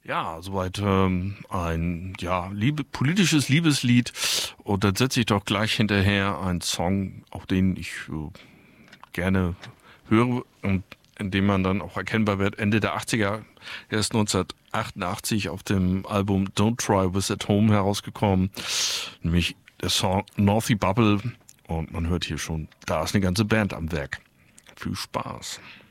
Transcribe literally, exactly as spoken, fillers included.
Ja, soweit ähm, ein ja Liebe, politisches Liebeslied. Und dann setze ich doch gleich hinterher einen Song, auch den ich äh, gerne höre und in dem man dann auch erkennbar wird, Ende der achtziger, er ist neunzehnhundertachtundachtzig auf dem Album Don't Try This at Home herausgekommen, nämlich der Song Northy Bubble, und man hört hier schon, da ist eine ganze Band am Werk. Viel Spaß.